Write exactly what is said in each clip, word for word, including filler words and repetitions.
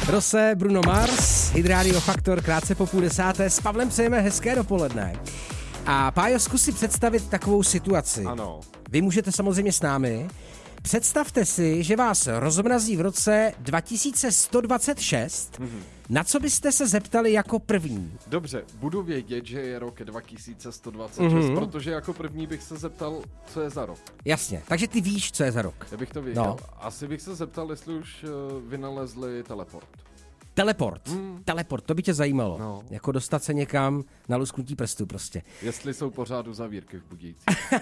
Rose, Bruno Mars, Hit Radio Faktor, krátce po půl desáté. S Pavlem přejeme hezké dopoledne. A Pájo, zkus si představit takovou situaci. Ano. Vy můžete samozřejmě s námi. Představte si, že vás rozmrazí v roce dva tisíce sto dvacet šest. Mm-hmm. Na co byste se zeptali jako první? Dobře, budu vědět, že je rok dva tisíce sto dvacet šest, mm-hmm. protože jako první bych se zeptal, co je za rok. Jasně, takže ty víš, co je za rok. Já bych to věděl. No. Asi bych se zeptal, jestli už uh, vynalezli teleport. Teleport, mm. teleport, to by tě zajímalo. No. Jako dostat se někam na lusknutí prstů prostě. Jestli jsou pořád uzavírky v Budějcích.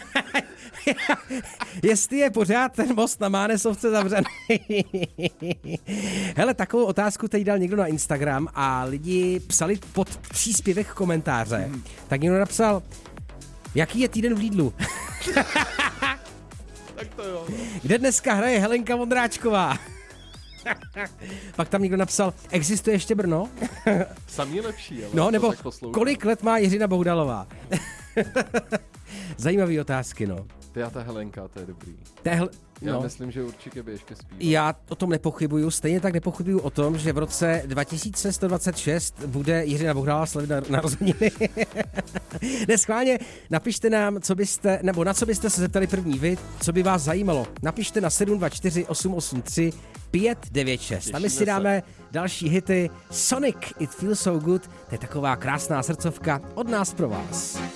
Jestli je pořád ten most na Mánesovce zavřený. Hele, takovou otázku teď dal někdo na Instagram a lidi psali pod příspěvek komentáře. Mm. Tak někdo napsal, jaký je týden v Lidlu? Tak to jo. Kde dneska hraje Helenka Vondráčková? Pak tam někdo napsal, existuje ještě Brno? Samý lepší, ale no, nebo kolik let má Jiřina Bohdalová? Zajímavý otázky, no. Ty a ta Helenka, to je dobrý. Téhle, Já no. myslím, že určitě by ještě zpíval. Já o tom nepochybuju, stejně tak nepochybuju o tom, že v roce dva tisíce sto dvacet šest bude Jiřina Bohdalová slavit narozeniny. Neschválně, napište nám, co byste, nebo na co byste se zeptali první vy, co by vás zajímalo. Napište na sedm dva čtyři osm osm tři pět devět šest. A my si dáme další hity. Sonic, It Feels So Good, to je taková krásná srdcovka od nás pro vás.